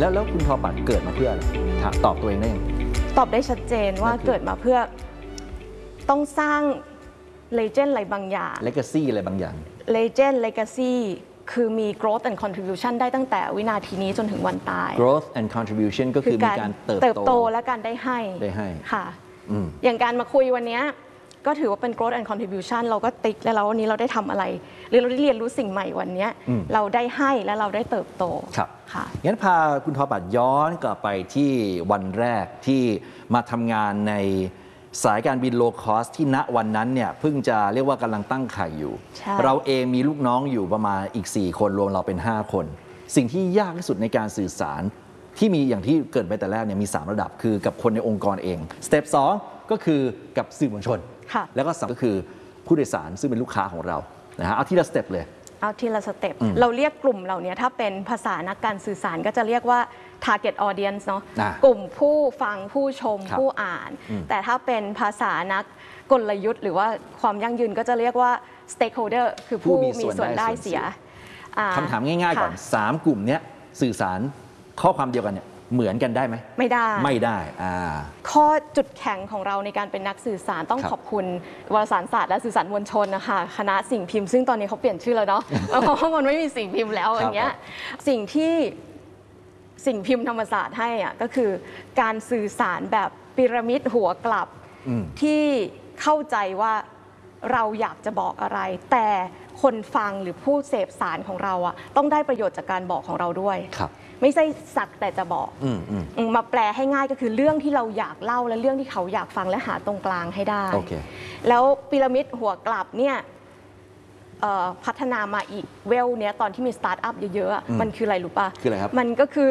แล้วคุณทอปัดเกิดมาเพื่ออะไรตอบตัวเองได้ยังตอบได้ชัดเจนว่าเกิดมาเพื่อต้องสร้างเลเจนด์อะไรบางอย่าง legacy อะไรบางอย่าง legend legacy คือมี growth and contribution ได้ตั้งแต่วินาทีนี้จนถึงวันตาย growth and contribution ก็คือมีการเติบโตและการได้ให้ค่ะอย่างการมาคุยวันนี้ก็ถือว่าเป็น growth and contribution เราก็ติ๊กแล้ววันนี้เราได้ทำอะไรหรือเราได้เรียนรู้สิ่งใหม่วันนี้เราได้ให้และเราได้เติบโตครับค่ะงั้นพาคุณทอปัดย้อนกลับไปที่วันแรกที่มาทำงานในสายการบินโลคอสที่ณวันนั้นเนี่ยเพิ่งจะเรียกว่ากำลังตั้งไข่อยู่เราเองมีลูกน้องอยู่ประมาณอีก4คนรวมเราเป็น5คนสิ่งที่ยากที่สุดในการสื่อสารที่มีอย่างที่เกิดไปแต่แรกเนี่ยมี3ระดับคือกับคนในองค์กรเองสเต็ป2ก็คือกับสื่อมวลชนแล้วก็3ก็คือผู้โดยสารซึ่งเป็นลูกค้าของเรานะฮะเอาทีละสเต็ปเลยเอาทีละสเต็ปเราเรียกกลุ่มเหล่านี้ถ้าเป็นภาษานักการสื่อสารก็จะเรียกว่า target audience เนาะกลุ่มผู้ฟังผู้ชมผู้อ่านแต่ถ้าเป็นภาษานักกลยุทธ์หรือว่าความยั่งยืนก็จะเรียกว่า stakeholder คือผู้มีส่วนได้เสียคำถามง่ายๆก่อน3กลุ่มนี้สื่อสารข้อความเดียวกันเนี่ยเหมือนกันได้ไหมไม่ได้ ข้อจุดแข็งของเราในการเป็นนักสื่อสารต้องขอบคุณวารสารศาสตร์และสื่อสารมวลชนนะคะคณะสิ่งพิมพ์ซึ่งตอนนี้เขาเปลี่ยนชื่อแล้วเนาะเพราะว่ามันไม่มีสิ่งพิมพ์แล้วอย่างเงี้ยสิ่งที่สิ่งพิมพ์ธรรมศาสตร์ให้อ่ะก็คือการสื่อสารแบบพีระมิดหัวกลับที่เข้าใจว่าเราอยากจะบอกอะไรแต่คนฟังหรือผู้เสพสารของเราอ่ะต้องได้ประโยชน์จากการบอกของเราด้วยไม่ใช่สักแต่จะบอกมาแปลให้ง่ายก็คือเรื่องที่เราอยากเล่าและเรื่องที่เขาอยากฟังและหาตรงกลางให้ได้แล้วพีระมิดหัวกลับเนี่ยพัฒนามาอีกเวลเนี้ยตอนที่มีสตาร์ทอัพเยอะๆมันคืออะไรรู้ป่ะคืออะไรครับมันก็คือ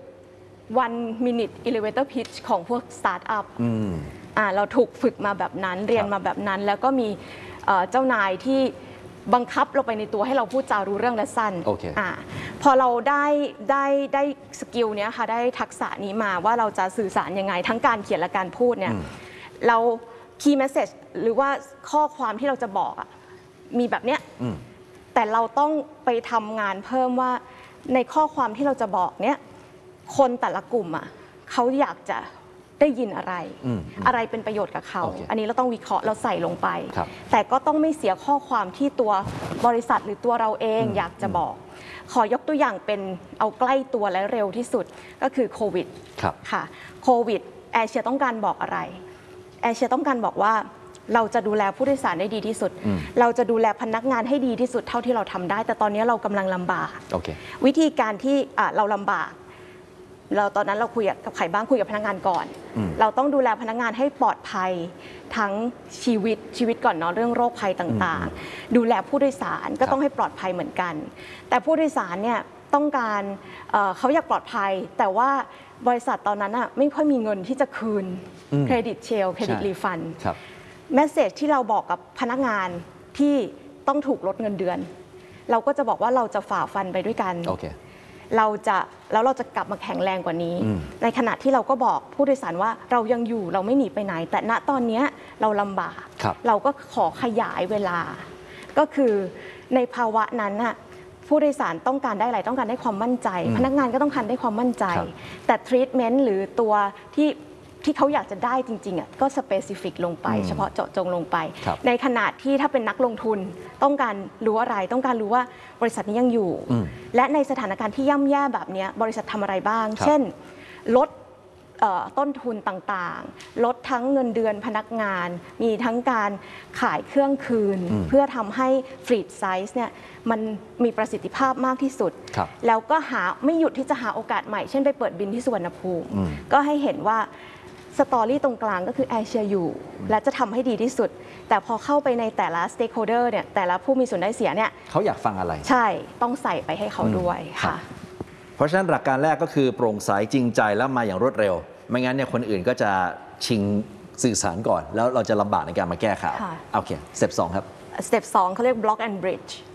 one minute elevator pitch ของพวกสตาร์ทอัพเราถูกฝึกมาแบบนั้นเรียนมาแบบนั้นแล้วก็มีเจ้านายที่บังคับเราไปในตัวให้เราพูดจารู้เรื่องและสั้นพอเราได้สกิลเนี้ยค่ะได้ทักษะนี้มาว่าเราจะสื่อสารยังไงทั้งการเขียนและการพูดเนี่ยเราคีย์เมสเซจหรือว่าข้อความที่เราจะบอกมีแบบเนี้ยแต่เราต้องไปทำงานเพิ่มว่าในข้อความที่เราจะบอกเนี้ยคนแต่ละกลุ่มเขาอยากจะได้ยินอะไรเป็นประโยชน์กับเขาอันนี้เราต้องวิเคราะห์เราใส่ลงไปแต่ก็ต้องไม่เสียข้อความที่ตัวบริษัทหรือตัวเราเองอยากจะบอกขอยกตัวอย่างเป็นเอาใกล้ตัวและเร็วที่สุดก็คือโควิดค่ะโควิดแอร์เชียต้องการบอกอะไรแอร์เชียต้องการบอกว่าเราจะดูแลผู้โดยสารได้ดีที่สุดเราจะดูแลพนักงานให้ดีที่สุดเท่าที่เราทำได้แต่ตอนนี้เรากำลังลำบากวิธีการที่เราลำบากเราตอนนั้นเราคุยกับใครบ้างคุยกับพนักงานก่อนเราต้องดูแลพนักงานให้ปลอดภัยทั้งชีวิตก่อนเนาะเรื่องโรคภัยต่างๆดูแลผู้โดยสารก็ต้องให้ปลอดภัยเหมือนกันแต่ผู้โดยสารเนี่ยต้องการเขาอยากปลอดภัยแต่ว่าบริษัทตอนนั้นไม่ค่อยมีเงินที่จะคืนเครดิตเชลเครดิตรีฟันเมสเสจที่เราบอกกับพนักงานที่ต้องถูกลดเงินเดือนเราก็จะบอกว่าเราจะฝ่าฟันไปด้วยกันเราจะกลับมาแข็งแรงกว่านี้ในขณะที่เราก็บอกผู้โดยสารว่าเรายังอยู่เราไม่หนีไปไหนแต่ณตอนนี้เราลำบากเราก็ขอขยายเวลาก็คือในภาวะนั้นผู้โดยสารต้องการได้อะไรต้องการได้ความมั่นใจพนักงานก็ต้องการได้ความมั่นใจแต่ทรีทเมนต์หรือตัวที่เขาอยากจะได้จริงๆก็สเปซิฟิกลงไปเฉพาะเจาะจงลงไปในขณะที่ถ้าเป็นนักลงทุนต้องการรู้อะไรต้องการรู้ว่าบริษัทนี้ยังอยู่และในสถานการณ์ที่ย่ำแย่แบบนี้บริษัททำอะไรบ้างเช่นลดต้นทุนต่างๆลดทั้งเงินเดือนพนักงานมีทั้งการขายเครื่องคืนเพื่อทำให้ฟรีดไซส์เนี่ยมันมีประสิทธิภาพมากที่สุดแล้วก็ไม่หยุดที่จะหาโอกาสใหม่เช่นไปเปิดบินที่สุวรรณภูมิก็ให้เห็นว่าสตอรี่ตรงกลางก็คือแอร์เชียอยู่และจะทำให้ดีที่สุดแต่พอเข้าไปในแต่ละสเต็กโฮลเดอร์เนี่ยแต่ละผู้มีส่วนได้เสียเนี่ยเขาอยากฟังอะไรใช่ต้องใส่ไปให้เขาด้วยค่ะเพราะฉะนั้นหลักการแรกก็คือโปร่งใสจริงใจแล้วมาอย่างรวดเร็วไม่งั้นเนี่ยคนอื่นก็จะชิงสื่อสารก่อนแล้วเราจะลำบากในการมาแก้ข่าวโอเคสเต็ป2ครับสเต็ป2เขาเรียก block and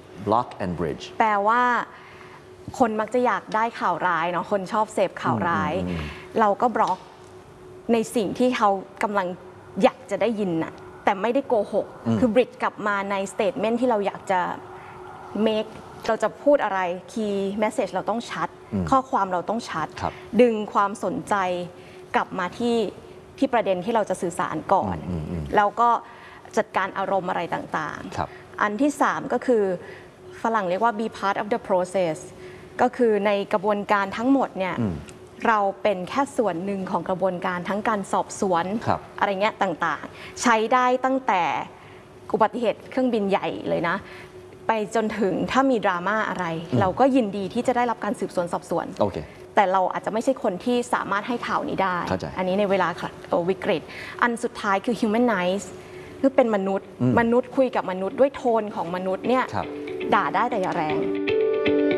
bridge แปลว่าคนมักจะอยากได้ข่าวร้ายเนาะคนชอบเสพข่าวร้ายเราก็บล็อกในสิ่งที่เขากำลังอยากจะได้ยินน่ะแต่ไม่ได้โกหกคือบริดจ์กลับมาในสเตทเมนต์ที่เราอยากจะ make เราจะพูดอะไร key message เราต้องชัด ข้อความเราต้องชัด ดึงความสนใจกลับมาที่ประเด็นที่เราจะสื่อสารก่อนแล้วก็จัดการอารมณ์อะไรต่างๆอันที่ 3 ก็คือฝรั่งเรียกว่า be part of the process ก็คือในกระบวนการทั้งหมดเนี่ยเราเป็นแค่ส่วนหนึ่งของกระบวนการทั้งการสอบสวนอะไรเงี้ยต่างๆใช้ได้ตั้งแต่อุบัติเหตุเครื่องบินใหญ่เลยนะไปจนถึงถ้ามีดราม่าอะไรเราก็ยินดีที่จะได้รับการสืบสวนสอบสวนแต่เราอาจจะไม่ใช่คนที่สามารถให้ข่าวนี้ได้อันนี้ในเวลาวิกฤตอันสุดท้ายคือ humanize คือเป็นมนุษย์คุยกับมนุษย์ด้วยโทนของมนุษย์เนี่ยด่าได้แต่อย่าแรง